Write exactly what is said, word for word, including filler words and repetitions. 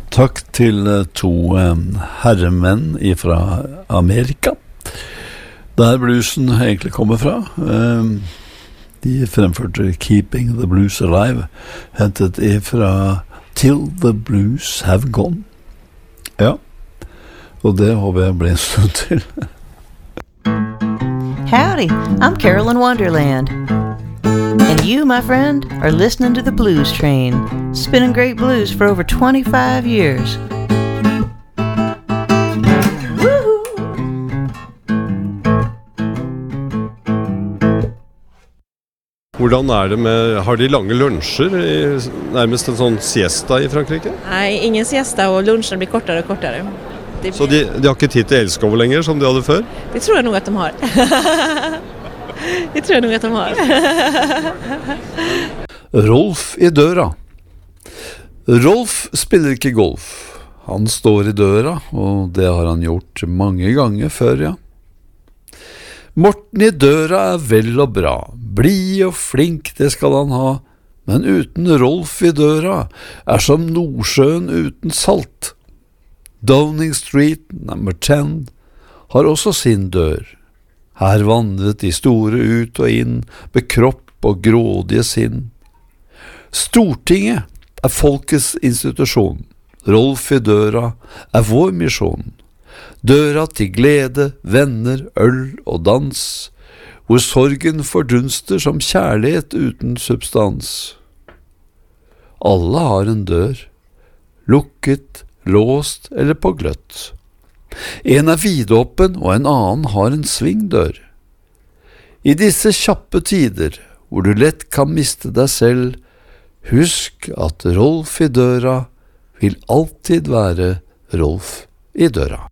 Takk til to um, herremenn fra Amerika, der bluesen egentlig kommer fra. Um, de fremførte Keeping the Blues Alive, hentet ifra Till the Blues Have Gone. Ja, og det håper jeg blir en stund til. Howdy, I'm Carolyn Wonderland. And you, my friend, are listening to the Blues Train, spinning great blues for over twenty-five years. Woohoo! Hvordan er det med, har de lange lunsjer, i, nærmest en sånn siesta i Frankrike? Nej, ingen siesta och lunchen blir kortare och kortare. Det Så de, de har ikke tid til elskov lenger, som de hadde før? Det tror jag nog att de har. Det tror jag nog att de har. Rolf i døra. Rolf spiller ikke golf. Han står i døra, og det har han gjort mange ganger før, ja. Morten i døra er vel og bra. Blid og flink, det skal han ha. Men uten Rolf i døra er som Nordsjøen uten salt. Downing Street, number ten, har også sin dør. Her vandret de store ut og inn, med kropp og grådige sinn. Stortinget er folkets institusjon. Rolf i døra er vår misjon. Døra til glede, venner, øl og dans, hvor sorgen fordunster som kjærlighet uten substans. Alle har en dør, lukket, låst eller på gløtt. En er vidåpen, og en annen har en svingdør. I disse kjappe tider, hvor du lett kan miste deg selv, husk at Rolf i døra vil alltid være Rolf i døra.